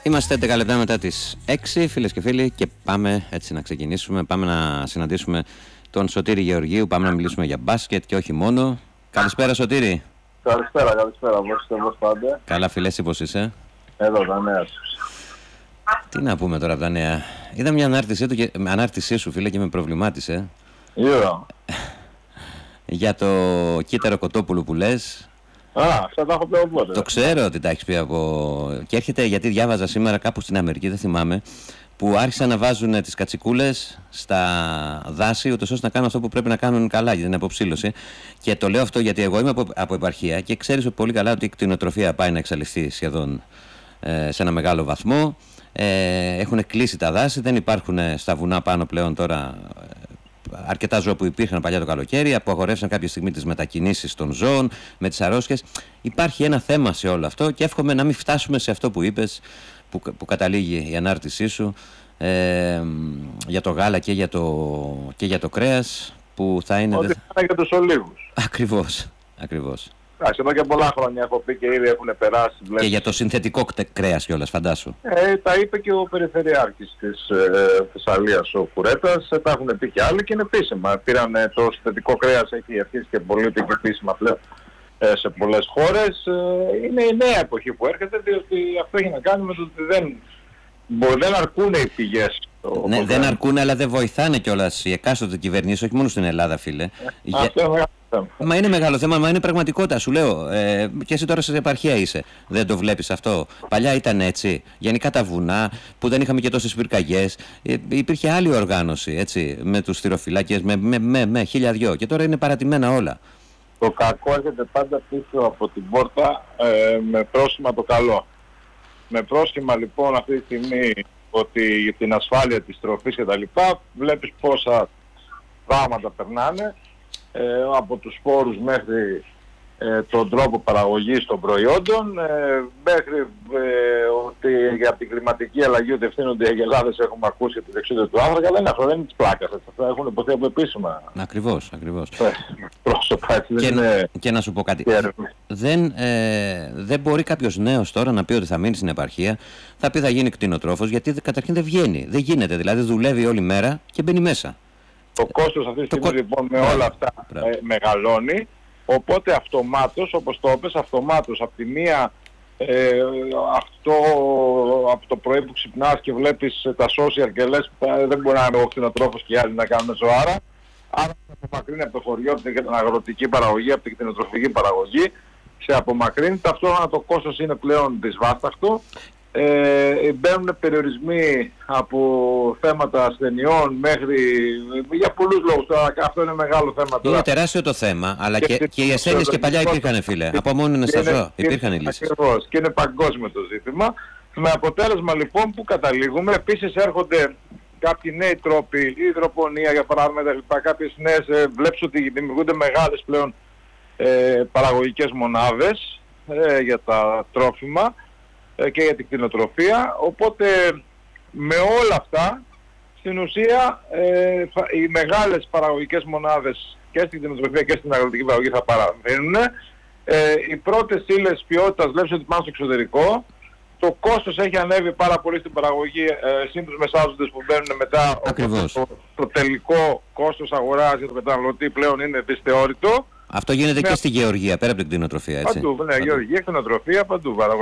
Είμαστε 10 λεπτά μετά τις 6, φίλες και φίλοι, και πάμε έτσι να ξεκινήσουμε. Πάμε να συναντήσουμε τον Σωτήρη Γεωργίου. Πάμε να μιλήσουμε για μπάσκετ και όχι μόνο. Καλησπέρα, Σωτήρη. Καλησπέρα. Πώς πάτε? Καλά, φίλε, εσύ πώς είσαι? Εδώ τα νέα σου. Τι να πούμε τώρα από τα νέα? Είδα μια ανάρτησή σου, φίλε, και με προβλημάτισε. Για το κύτταρο Κοτόπουλου που λες. Αυτά τα έχω πει από πότε. Το ξέρω ότι τα έχεις πει από... Και έρχεται, γιατί διάβαζα σήμερα κάπου στην Αμερική, δεν θυμάμαι, που άρχισαν να βάζουν τις κατσικούλες στα δάση, ούτως ώστε να κάνουν αυτό που πρέπει να κάνουν καλά για την αποψήλωση. Και το λέω αυτό γιατί εγώ είμαι από επαρχία και ξέρεις πολύ καλά ότι η κτηνοτροφία πάει να εξαλειφθεί σχεδόν σε ένα μεγάλο βαθμό. Έχουν κλείσει τα δάση, δεν υπάρχουν στα βουνά πάνω πλέον τώρα αρκετά ζώα που υπήρχαν παλιά το καλοκαίρι, απαγορεύσαν κάποια στιγμή τις μετακινήσεις των ζώων με τις αρρώστιες. Υπάρχει ένα θέμα σε όλο αυτό και εύχομαι να μην φτάσουμε σε αυτό που είπες, που καταλήγει η ανάρτησή σου για το γάλα και για το κρέας, που θα είναι... Ότι θα είναι για τους ολίγους. Ακριβώς. Εδώ και πολλά χρόνια έχω πει και ήδη έχουν περάσει. Βλέπεις. Και για το συνθετικό κρέας κιόλας, φαντάσου. Τα είπε και ο Περιφερειάρχης της Θεσσαλίας, ο Κουρέτας, τα έχουν πει και άλλοι και είναι επίσημα. Πήραν το συνθετικό κρέας, έχει αρχίσει και πωλείται και επίσημα πλέον σε πολλές χώρες. Είναι η νέα εποχή που έρχεται, διότι αυτό έχει να κάνει με το ότι δεν αρκούν οι πηγές. Ναι, δεν αρκούν, αλλά δεν βοηθάνε κιόλας οι εκάστοτε κυβερνήσεις, όχι μόνο στην Ελλάδα, φίλε. Μα είναι μεγάλο θέμα, μα είναι πραγματικότητα. Σου λέω, και εσύ τώρα σε επαρχία είσαι. Δεν το βλέπεις αυτό? Παλιά ήταν έτσι. Γενικά τα βουνά, που δεν είχαμε και τόσες πυρκαγιές, υπήρχε άλλη οργάνωση, έτσι, με τους θυροφυλάκες, με χίλια δυο. Και τώρα είναι παρατημένα όλα. Το κακό έρχεται πάντα πίσω από την πόρτα με πρόσχημα το καλό. Με πρόσχημα λοιπόν αυτή τη στιγμή ότι για την ασφάλεια της τροφής και τα λοιπά, βλέπεις πόσα πράγματα περνάνε, από τους σπόρους μέχρι τον τρόπο παραγωγής των προϊόντων, μέχρι ότι για την κλιματική αλλαγή ότι ευθύνονται οι Αγελάδες, έχουμε ακούσει για τη δεξίδα του άνθρακα, αλλά αυτό δεν είναι της πλάκας, αυτά έχουν υποθεί από επίσημα. Ακριβώς. Πρόσωπα, έτσι, και να σου πω κάτι. Δεν μπορεί κάποιος νέος τώρα να πει ότι θα μείνει στην επαρχία, θα πει θα γίνει κτηνοτρόφος, γιατί καταρχήν δεν βγαίνει. Δεν γίνεται, δηλαδή δουλεύει όλη μέρα και μπαίνει μέσα. Το κόστος αυτή τη στιγμή λοιπόν με όλα αυτά μεγαλώνει, οπότε αυτομάτως, όπως το είπες, αυτομάτως από τη μία αυτό από το πρωί που ξυπνάς και βλέπεις τα social και λες δεν μπορεί να είμαι εγώ κτηνοτρόφος και οι άλλοι να κάνουν ζωάρα, άρα σε απομακρύνει από το χωριό, από την αγροτική παραγωγή, από την κτηνοτροφική παραγωγή, σε απομακρύνει, ταυτόχρονα το κόστος είναι πλέον δυσβάσταχτο. Μπαίνουν περιορισμοί από θέματα ασθενειών μέχρι για πολλούς λόγους. Αυτό είναι μεγάλο θέμα. Είναι τεράστιο το θέμα, αλλά και οι ασθένειες και παλιά υπήρχαν, φίλε. Από μόνο είναι στα ζώα. Υπήρχαν οι λύσεις. Ακριβώς. Και είναι παγκόσμιο το ζήτημα. Με αποτέλεσμα λοιπόν που καταλήγουμε, επίσης έρχονται κάποιοι νέοι τρόποι, η υδροπονία για παράδειγμα, κάποιες νέες, βλέπεις ότι δημιουργούνται μεγάλες πλέον παραγωγικές μονάδες για τα τρόφιμα και για την κτηνοτροφία, οπότε με όλα αυτά στην ουσία οι μεγάλες παραγωγικές μονάδες και στην κτηνοτροφία και στην αγροτική παραγωγή θα παραμείνουν. Οι πρώτες ύλες ποιότητας βλέπεις ότι πάνε στο εξωτερικό, το κόστος έχει ανέβει πάρα πολύ στην παραγωγή, συν τους μεσάζοντες που μπαίνουν μετά, το τελικό κόστος αγοράς για τον καταναλωτή πλέον είναι δυσθεώρητο. Αυτό γίνεται και στη γεωργία, πέρα από την κτηνοτροφία, έτσι. Παντού, γεωργία, κτηνοτροφία, παντού.